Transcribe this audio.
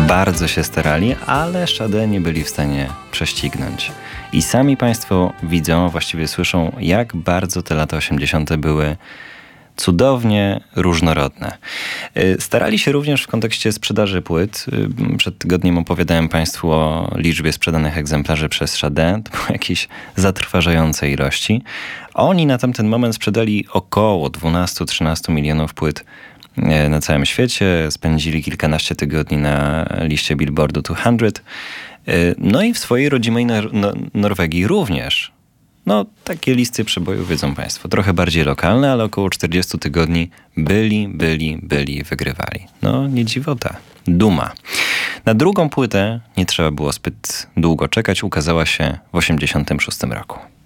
Bardzo się starali, ale Sade nie byli w stanie prześcignąć. I sami Państwo widzą, właściwie słyszą, jak bardzo te lata 80. były cudownie różnorodne. Starali się również w kontekście sprzedaży płyt. Przed tygodniem opowiadałem Państwu o liczbie sprzedanych egzemplarzy przez Sade. To były jakieś zatrważające ilości. Oni na tamten moment sprzedali około 12-13 milionów płyt na całym świecie. Spędzili kilkanaście tygodni na liście Billboardu 200. No i w swojej rodzimej Norwegii również. No, takie listy przebojów, wiedzą Państwo, trochę bardziej lokalne, ale około 40 tygodni wygrywali. No, nie dziwota. Duma. Na drugą płytę nie trzeba było zbyt długo czekać, ukazała się w 86 roku.